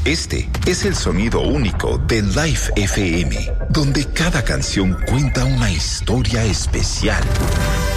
Este es el sonido único de Life FM, donde cada canción cuenta una historia especial.